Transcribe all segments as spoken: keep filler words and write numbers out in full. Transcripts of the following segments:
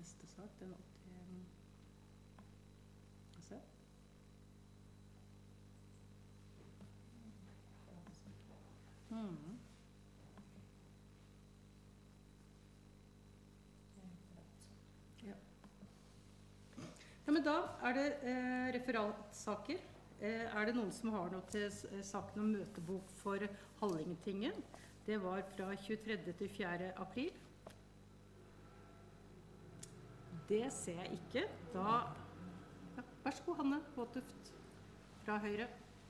neste sak, den åtti... Se. Mm. Ja. Ja, men da er det eh, referatsaker. Eh, er det noen som har noe til saken om møtebok for Hallingtingen? Det var fra tjuetredje til fjerde april. Det ser jeg ikke. Da... Ja, vær så god, Hanne Håtuft fra Høyre.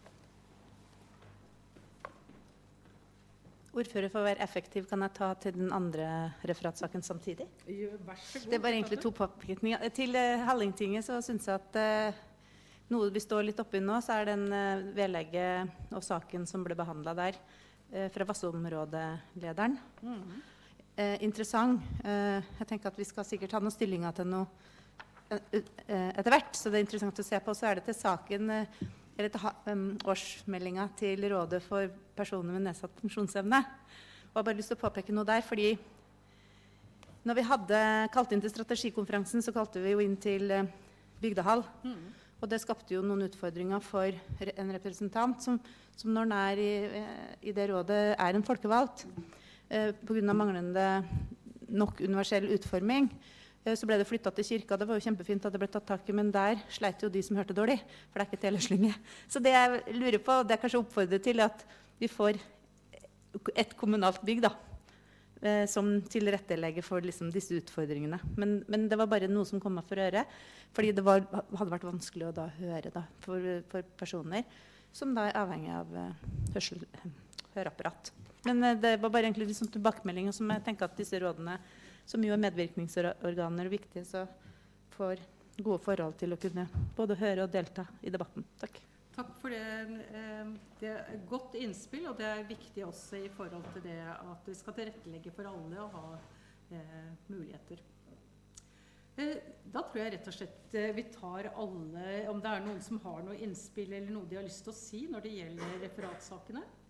Ordfører, for å være effektiv, kan jeg ta til den andre referatsaken samtidig? Jo, vær så god. Det var egentlig to påpekninger. Til uh, Hallingtinget så synes jeg at uh, noe vi står litt oppi nå, så er den uh, vedlegget og saken som ble behandlet der uh, fra Vassområdelederen. Mm-hmm. uh, interessant. Uh, jeg tenker at vi skal sikkert ha noen stillinger til noe uh, uh, etter hvert, så det er interessant å se på. Så er det til saken... Uh, eller til um, årsmeldingen til Rådet for personer med nedsatt funksjonsevne. Og jeg har bare lyst til å påpeke noe der, fordi når vi hadde kalt inn til strategikonferansen, så kalte vi jo inn til uh, Bygdehall. Mm. Og det skapte jo noen utfordringer for en representant som, som når den er i, i det rådet er en folkevalgt, uh, på grunn av manglende nok universell utforming. Så ble det flyttet til kirka. Det var jo kjempefint at det ble tatt tak i, men der sleit jo de som hørte dårlig, for det er ikke teleslynge. Så det jeg lurer på, det er kanskje å oppfordre til at vi får et kommunalt bygg da, som tilrettelegger for liksom, disse utfordringene. Men, men det var bare noe som kom meg for øre, fordi det var, hadde vært vanskelig å da høre da, for, for personer som da er avhengig av uh, hørsel, høreapparat. Men uh, det var bare egentlig liksom, tilbakemeldinger som jeg tenker at disse rådene som jo er medvirkningsorganer og viktige, så får gode forhold til å kunne både høre og delta i debatten. Takk. Takk for det. Det er et godt innspill, og det er viktig også i forhold til det at vi skal tilrettelegge for alle og ha eh, muligheter. Eh, da tror jeg rett og slett eh, vi tar alle, om det er noen som har noe innspill eller noe de har lyst til å si når det gjelder referatsakene.